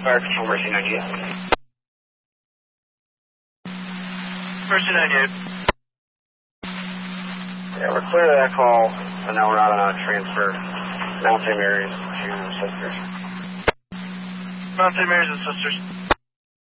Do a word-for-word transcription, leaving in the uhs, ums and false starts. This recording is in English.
Fire Control, Mercy ninety-eight. Mercy ninety-eight. Yeah, we're clear of that call, and now we're out on a transfer. Mount Saint Mary's to Sisters. Mount Saint Mary's and Sisters.